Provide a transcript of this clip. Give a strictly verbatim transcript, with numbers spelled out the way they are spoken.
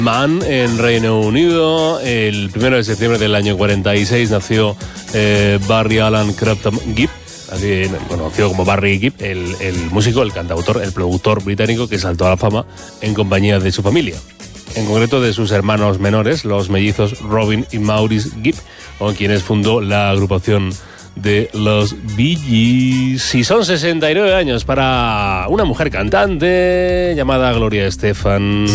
Man en Reino Unido. El primero de septiembre del año cuarenta y seis nació eh, Barry Allen Crampton Gibb, así conocido como Barry Gibb, el, el músico, el cantautor, el productor británico que saltó a la fama en compañía de su familia. En concreto de sus hermanos menores, los mellizos Robin y Maurice Gibb, con quienes fundó la agrupación de los Bee Gees. Y son sesenta y nueve años para una mujer cantante llamada Gloria Estefan.